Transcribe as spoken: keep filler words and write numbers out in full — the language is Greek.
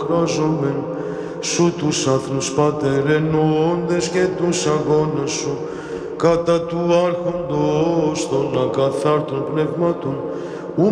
εκράζομεν, σου τους άθνους Πάτερ εννοώντες και τους αγώνας σου, κατά του άρχοντος των ακαθάρτων πνευμάτων,